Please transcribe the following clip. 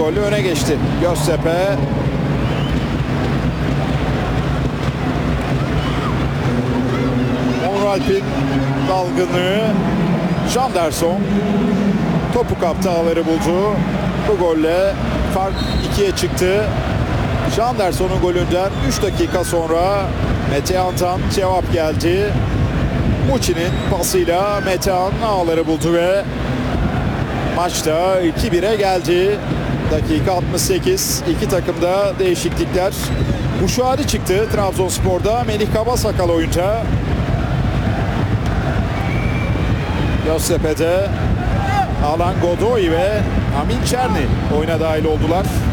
golle öne geçti Göztepe. Onur Alp'in dalgınlığı. Janderson topu kaptı, ağları buldu. Bu golle fark 2'ye çıktı. Janderson'un golünden 3 dakika sonra Metehan'dan cevap geldi. Muçi'nin pasıyla Metehan ağları buldu ve maçta 2-1'e geldi. Dakika 68. İki takımda değişiklikler. Buşari çıktı Trabzonspor'da. Melih Kabasakal oyunca. Göztepe'de Alan Godoy ve Amin Çerni oyuna dahil oldular.